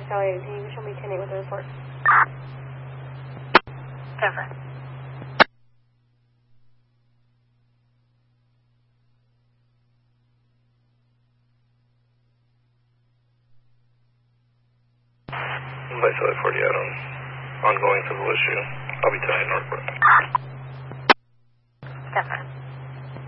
Charlie 18, you show me 10-8 with the report. Over. By Charlie 40 out on ongoing civil issue. I'll be tying northward. Over.